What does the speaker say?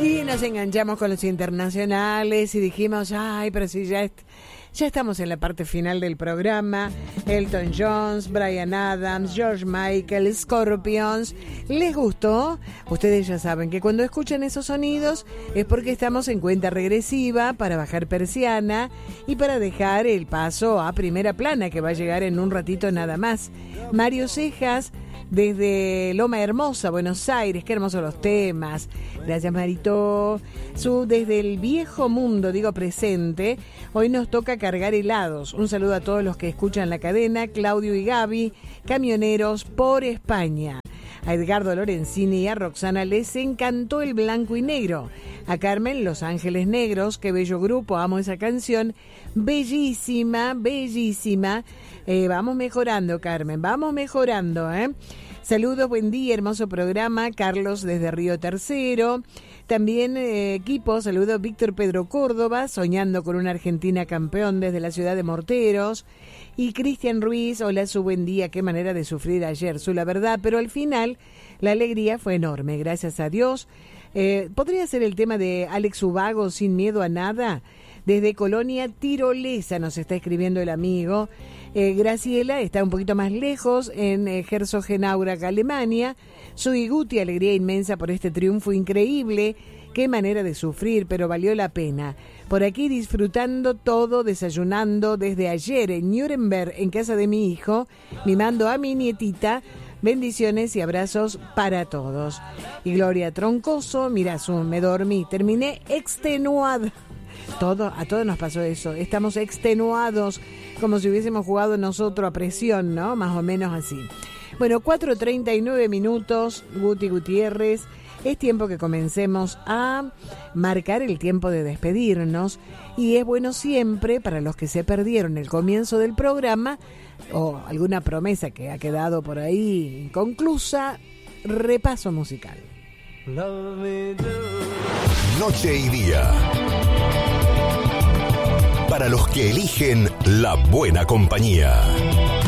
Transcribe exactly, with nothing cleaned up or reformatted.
Y nos enganchamos con los internacionales y dijimos, ay, pero si ya, est- ya estamos en la parte final del programa. Elton John, Bryan Adams, George Michael, Scorpions. ¿Les gustó? Ustedes ya saben que cuando escuchan esos sonidos es porque estamos en cuenta regresiva para bajar persiana y para dejar el paso a Primera Plana, que va a llegar en un ratito nada más. Mario Cejas, desde Loma Hermosa, Buenos Aires, qué hermosos los temas. Gracias, Marito. Su, desde el viejo mundo, digo presente, hoy nos toca cargar helados. Un saludo a todos los que escuchan la cadena, Claudio y Gaby, camioneros por España. A Edgardo Lorenzini y a Roxana les encantó el blanco y negro. A Carmen, Los Ángeles Negros, qué bello grupo, amo esa canción. Bellísima, bellísima. Eh, vamos mejorando, Carmen, vamos mejorando, ¿eh? Saludos, buen día, hermoso programa. Carlos desde Río Tercero. También eh, equipo, saludos Víctor Pedro Córdoba, soñando con una Argentina campeón desde la ciudad de Morteros. Y Cristian Ruiz, hola, su buen día, qué manera de sufrir ayer, su la verdad, pero al final la alegría fue enorme, gracias a Dios. Eh, ¿Podría ser el tema de Alex Ubago, Sin Miedo a Nada? Desde Colonia Tirolesa nos está escribiendo el amigo. Eh, Graciela está un poquito más lejos, en eh, Herzogenaurach, Alemania. Soy Guti, alegría inmensa por este triunfo increíble. Qué manera de sufrir, pero valió la pena. Por aquí disfrutando todo, desayunando desde ayer en Nuremberg, en casa de mi hijo, mimando a mi nietita. Bendiciones y abrazos para todos. Y Gloria Troncoso, mira, Zoom, me dormí, terminé extenuada. Todo, a todos nos pasó eso, estamos extenuados, como si hubiésemos jugado nosotros a presión, ¿no? Más o menos así. Bueno, cuatro treinta y nueve minutos, Guti Gutiérrez, es tiempo que comencemos a marcar el tiempo de despedirnos, y es bueno siempre, para los que se perdieron el comienzo del programa, o alguna promesa que ha quedado por ahí inconclusa, repaso musical. Noche y día. Para los que eligen la buena compañía.